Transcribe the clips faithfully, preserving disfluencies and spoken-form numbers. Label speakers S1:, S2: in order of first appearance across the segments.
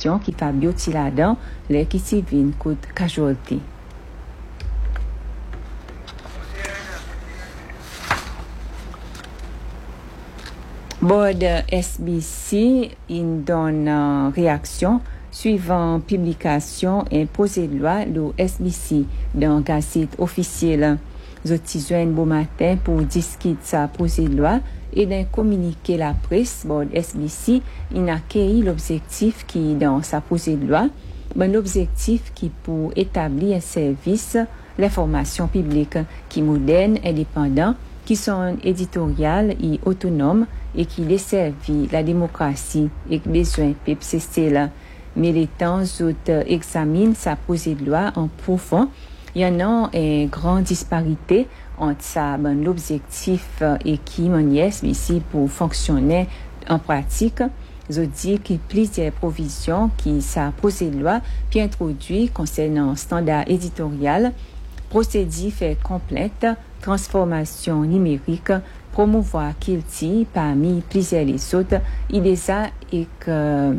S1: question qui Fabio Tiladan, les qui s'y viennent coûte casualty. Board S B C in donne euh, réaction suivant publication et projet de loi le S B C dans gazette officielle. Zotizouen bon matin pour discuter sa projet de loi et d'un communiqué la presse. Board S B C il a accueilli l'objectif qui dans sa projet de loi, ben l'objectif qui pour établir un service l'information publique qui moderne, indépendant, qui sont éditoriales et autonomes et qui desservit la démocratie et besoin peuple c'est là. Militants examinent sa projet de loi en profond. Il y en a une grande disparité entre ça, ben, l'objectif et qui manière ici pour fonctionner en pratique. Je dis qu'il y a plusieurs provisions qui sa projet de loi puis introduit concernant standard éditorial, procédure fait complète, transformation numérique, promouvoir Kilti parmi plusieurs les autres, il les a euh,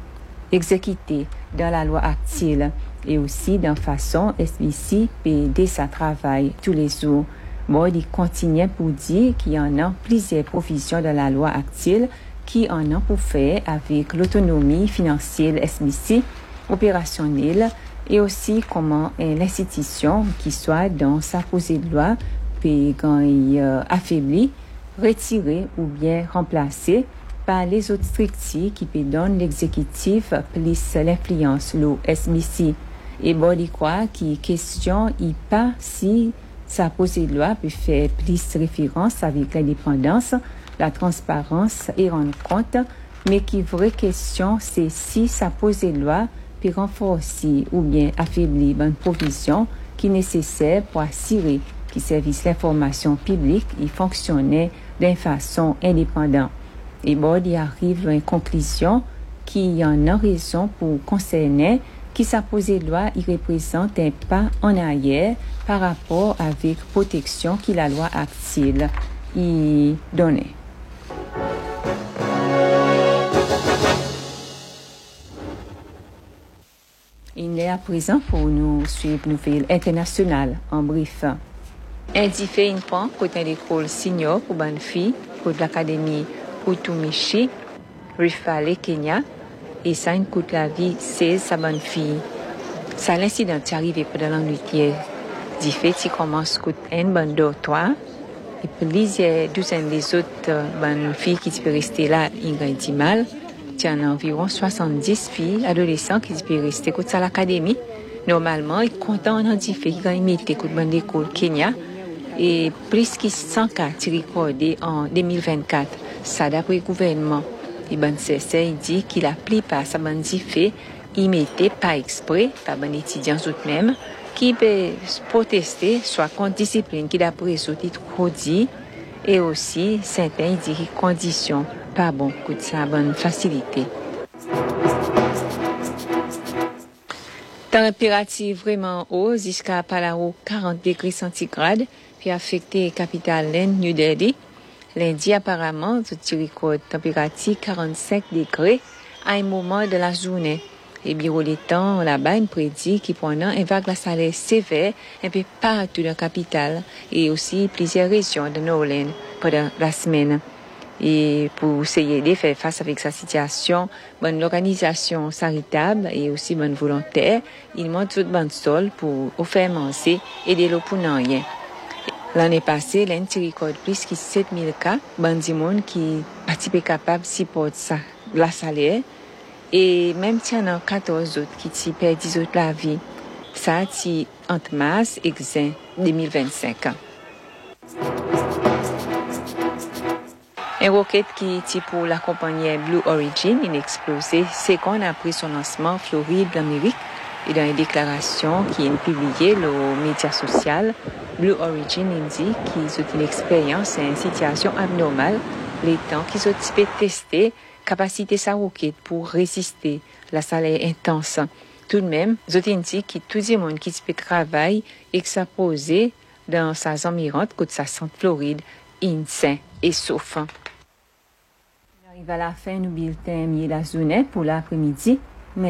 S1: exécutés dans la loi actuelle et aussi dans façon S B C de sa travail tous les jours. Bon, il continue pour dire qu'il y en a plusieurs provisions dans la loi actuelle qui en ont pour faire avec l'autonomie financière S B C opérationnelle et aussi comment l'institution qui soit dans sa projet de loi puis quand il euh, affaibli, retiré ou bien remplacé par les autres structures qui peut donner l'exécutif plus l'influence, le S B C. Et bon, il croit qu'il question, il pas si sa projet de loi peut faire plus référence avec l'indépendance, la transparence et rendre compte, mais qui vraie question, c'est si sa projet de loi peut renforcer ou bien affaiblir une provision qui est nécessaire pour assurer qui service l'information publique, il fonctionnait d'une façon indépendante. Et bon, il arrive à une conclusion qu'il y en a raison pour concerner qui sa projet de loi, il représente un pas en arrière par rapport avec protection que la loi actuelle y donnait. Il est à présent pour nous suivre nouvelles internationales en brief. Indi fait une point côté l'école senior pour bonne fille pour l'académie Utumishi, Rift Valley, Kenya, et ça une coûte la vie seize sa bonne fille. Ça l'incident est arrivé pendant la nuit hier. Dit fait qui commence coûte un bon dortoir et plusieurs douzaines des autres bonnes filles qui peuvent rester là, ils grandissent mal. Il y en a environ soixante-dix filles adolescentes qui peuvent rester côté à l'académie. Normalement, ils comptent en dit fait qui gagnent été côté bonne école Kenya. Et plus que cent cas recordés en deux mille vingt-quatre. Ça d'après le gouvernement. Et ben c'est ça, il dit qu'il applique pas ça ben dit fait, il mettait pas exprès par ben étudiants eux-mêmes qui peut protester soit contre discipline qui d'après eux trop dit et aussi certains dit conditions pas bon coup de ça bonne facilité. Température vraiment haute jusqu'à par là haut quarante degrés centigrades puis affecté capitale New Delhi. Lundi apparemment tu recordes température quarante-cinq degrés à un moment de la journée. Et bureau des temps là-bas il prédit qu'il pendant un vague de chaleur sévère un peu partout dans la capitale et aussi plusieurs régions de Nolan pendant la semaine. Et pour essayer de faire face avec sa situation, bonne l'organisation charitable et aussi bonne volontaire, il monte toute bonne sol pour offrir manger et de l'eau pour rien. L'année passée, l'Inde record plus que sept mille cas, bon du monde qui participent capable de supporter ça, la salaire. Et même s'il y en a quatorze autres qui t'y perdent dix autres la vie, ça t'y entre mars et juin deux mille vingt-cinq. Un roquette qui est pour la compagnie Blue Origin, il a explosé secondes après son lancement en Floride, l'Amérique. Et dans une déclaration qui est publiée sur les médias sociaux, Blue Origin dit qu'ils ont une expérience et une situation abnormale, les temps qu'ils ont pu tester capacité sa roquette pour résister à la chaleur intense. Tout de même, ils ont dit que tout le monde qui peut travailler et que ça posait dans sa zone environnante, côté sa centre Floride, sain et sauf. On arrive à la fin du bulletin de la journée pour l'après-midi.